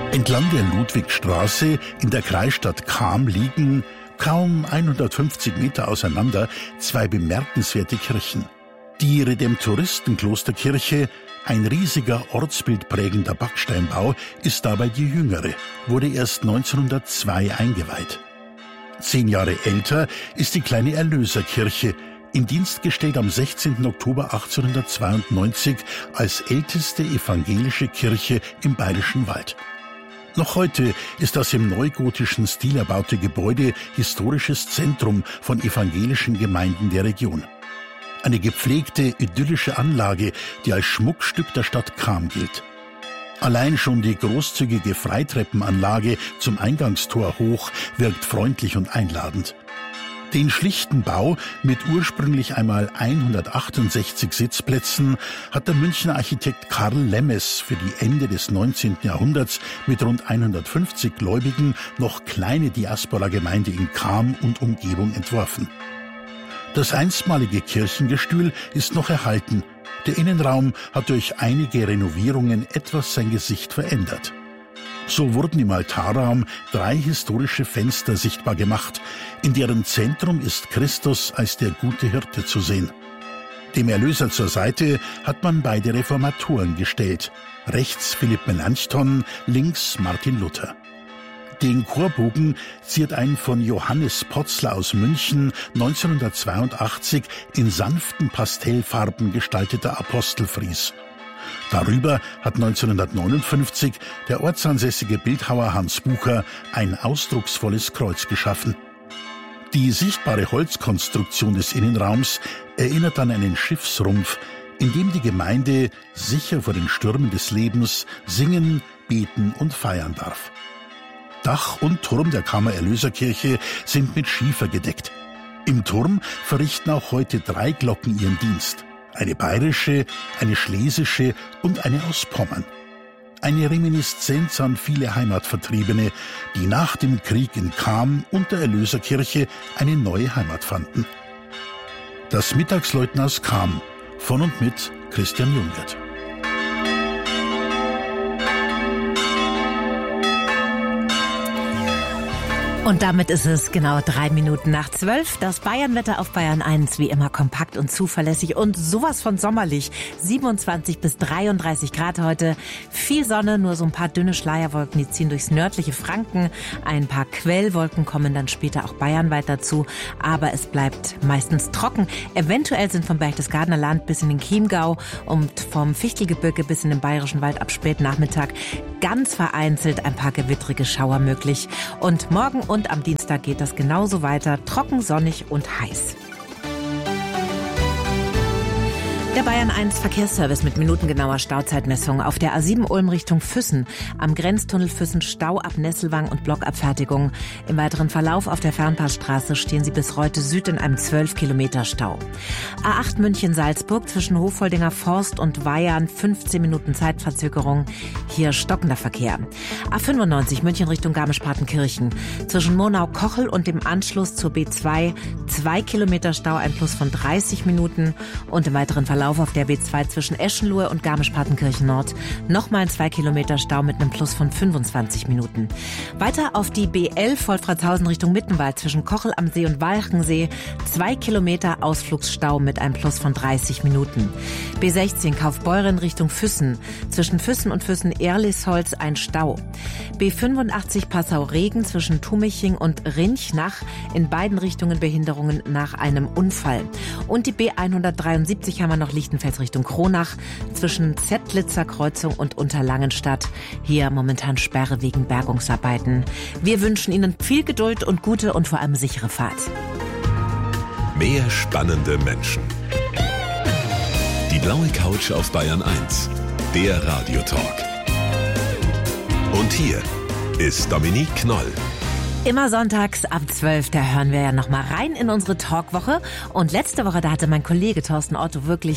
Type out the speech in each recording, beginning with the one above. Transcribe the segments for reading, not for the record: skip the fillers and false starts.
Entlang der Ludwigstraße in der Kreisstadt Cham liegen, kaum 150 Meter auseinander, zwei bemerkenswerte Kirchen. Die Redemptoristenklosterkirche, ein riesiger ortsbildprägender Backsteinbau, ist dabei die jüngere, wurde erst 1902 eingeweiht. 10 Jahre älter ist die kleine Erlöserkirche, in Dienst gestellt am 16. Oktober 1892 als älteste evangelische Kirche im Bayerischen Wald. Noch heute ist das im neugotischen Stil erbaute Gebäude historisches Zentrum von evangelischen Gemeinden der Region. Eine gepflegte, idyllische Anlage, die als Schmuckstück der Stadt Cham gilt. Allein schon die großzügige Freitreppenanlage zum Eingangstor hoch wirkt freundlich und einladend. Den schlichten Bau mit ursprünglich einmal 168 Sitzplätzen hat der Münchner Architekt Karl Lemmes für die Ende des 19. Jahrhunderts mit rund 150 Gläubigen noch kleine Diaspora-Gemeinde in Cham und Umgebung entworfen. Das einstmalige Kirchengestühl ist noch erhalten. Der Innenraum hat durch einige Renovierungen etwas sein Gesicht verändert. So wurden im Altarraum 3 historische Fenster sichtbar gemacht. In deren Zentrum ist Christus als der gute Hirte zu sehen. Dem Erlöser zur Seite hat man beide Reformatoren gestellt. Rechts Philipp Melanchthon, links Martin Luther. Den Chorbogen ziert ein von Johannes Potzler aus München 1982 in sanften Pastellfarben gestalteter Apostelfries. Darüber hat 1959 der ortsansässige Bildhauer Hans Bucher ein ausdrucksvolles Kreuz geschaffen. Die sichtbare Holzkonstruktion des Innenraums erinnert an einen Schiffsrumpf, in dem die Gemeinde sicher vor den Stürmen des Lebens singen, beten und feiern darf. Dach und Turm der Chamer Erlöserkirche sind mit Schiefer gedeckt. Im Turm verrichten auch heute 3 Glocken ihren Dienst. Eine bayerische, eine schlesische und eine aus Pommern. Eine Reminiszenz an viele Heimatvertriebene, die nach dem Krieg in Cham und der Erlöserkirche eine neue Heimat fanden. Das Mittagsläuten aus Cham, von und mit Christian Jungwirth. Und damit ist es genau 3 Minuten nach 12. Das Bayernwetter auf Bayern 1, wie immer kompakt und zuverlässig und sowas von sommerlich. 27 bis 33 Grad heute. Viel Sonne, nur so ein paar dünne Schleierwolken, die ziehen durchs nördliche Franken. Ein paar Quellwolken kommen dann später auch bayernweit dazu. Aber es bleibt meistens trocken. Eventuell sind vom Berchtesgadener Land bis in den Chiemgau und vom Fichtelgebirge bis in den Bayerischen Wald ab Spätnachmittag ganz vereinzelt ein paar gewittrige Schauer möglich. Und morgen und am Dienstag geht das genauso weiter, trocken, sonnig und heiß. Der Bayern 1 Verkehrsservice mit minutengenauer Stauzeitmessung auf der A7 Ulm Richtung Füssen. Am Grenztunnel Füssen Stau ab Nesselwang und Blockabfertigung. Im weiteren Verlauf auf der Fernpassstraße stehen Sie bis Reute Süd in einem 12 Kilometer Stau. A8 München-Salzburg zwischen Hofoldinger Forst und Weihern 15 Minuten Zeitverzögerung. Hier stockender Verkehr. A95 München Richtung Garmisch-Partenkirchen. Zwischen Monau-Kochel und dem Anschluss zur B2 2 Kilometer Stau, ein Plus von 30 Minuten. Und im weiteren Verlauf auf der B2 zwischen Eschenlohe und Garmisch-Partenkirchen Nord nochmal ein 2 Kilometer Stau mit einem Plus von 25 Minuten. Weiter auf die B11 Wolfratshausen Richtung Mittenwald zwischen Kochel am See und Walchensee 2 Kilometer Ausflugsstau mit einem Plus von 30 Minuten. B16 Kaufbeuren Richtung Füssen zwischen Füssen und Füssen-Erlisholz ein Stau. B85 Passau-Regen zwischen Tumiching und Rinchnach in beiden Richtungen Behinderungen nach einem Unfall. Und die B173 haben wir noch Lichtenfels Richtung Kronach zwischen Zettlitzer Kreuzung und Unterlangenstadt. Hier momentan Sperre wegen Bergungsarbeiten. Wir wünschen Ihnen viel Geduld und gute und vor allem sichere Fahrt. Mehr spannende Menschen. Die blaue Couch auf Bayern 1. Der Radiotalk. Und hier ist Dominique Knoll. Immer sonntags ab 12, da hören wir ja noch mal rein in unsere Talkwoche. Und letzte Woche, da hatte mein Kollege Thorsten Otto wirklich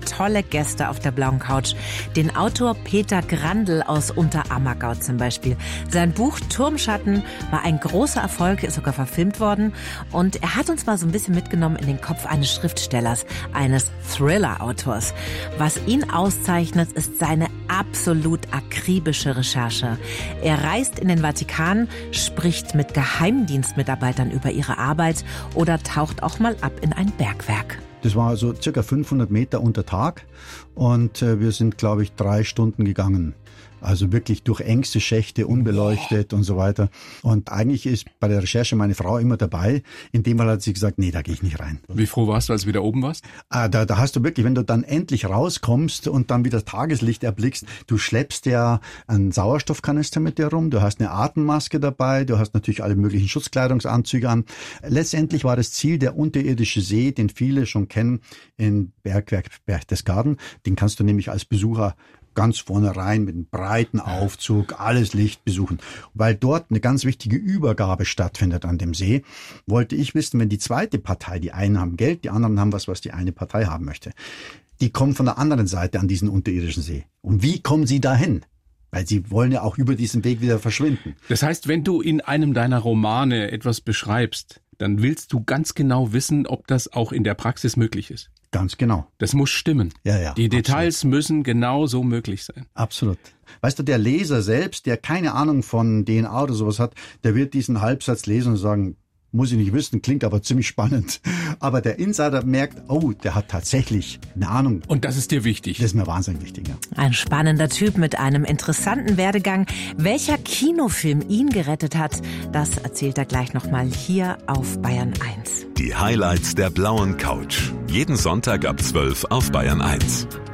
tolle Gäste auf der blauen Couch. Den Autor Peter Grandl aus Unterammergau zum Beispiel. Sein Buch Turmschatten war ein großer Erfolg, ist sogar verfilmt worden. Und er hat uns mal so ein bisschen mitgenommen in den Kopf eines Schriftstellers, eines Thriller-Autors. Was ihn auszeichnet, ist seine absolut akribische Recherche. Er reist in den Vatikan, spricht mit Geheimdienstmitarbeitern über ihre Arbeit oder taucht auch mal ab in ein Bergwerk. Das war also circa 500 Meter unter Tag und wir sind, glaube ich, 3 Stunden gegangen. Also wirklich durch engste Schächte, unbeleuchtet und so weiter. Und eigentlich ist bei der Recherche meine Frau immer dabei. In dem Fall hat sie gesagt, nee, da gehe ich nicht rein. Wie froh warst du, als du wieder oben warst? Da hast du wirklich, wenn du dann endlich rauskommst und dann wieder Tageslicht erblickst, du schleppst ja einen Sauerstoffkanister mit dir rum, du hast eine Atemmaske dabei, du hast natürlich alle möglichen Schutzkleidungsanzüge an. Letztendlich war das Ziel der unterirdische See, den viele schon kennen, in Bergwerk Berchtesgaden. Den kannst du nämlich als Besucher ganz vorne rein mit einem breiten Aufzug, alles Licht besuchen. Weil dort eine ganz wichtige Übergabe stattfindet an dem See, wollte ich wissen, wenn die zweite Partei, die einen haben Geld, die anderen haben was die eine Partei haben möchte, die kommen von der anderen Seite an diesen unterirdischen See. Und wie kommen sie dahin? Weil sie wollen ja auch über diesen Weg wieder verschwinden. Das heißt, wenn du in einem deiner Romane etwas beschreibst, dann willst du ganz genau wissen, ob das auch in der Praxis möglich ist. Ganz genau. Das muss stimmen. Ja, die Details absolut. Müssen genau so möglich sein. Absolut. Weißt du, der Leser selbst, der keine Ahnung von DNA oder sowas hat, der wird diesen Halbsatz lesen und sagen, muss ich nicht wissen, klingt aber ziemlich spannend. Aber der Insider merkt, oh, der hat tatsächlich eine Ahnung. Und das ist dir wichtig? Das ist mir wahnsinnig wichtig, ja. Ein spannender Typ mit einem interessanten Werdegang. Welcher Kinofilm ihn gerettet hat, das erzählt er gleich nochmal hier auf Bayern 1. Die Highlights der blauen Couch. Jeden Sonntag ab 12 auf Bayern 1.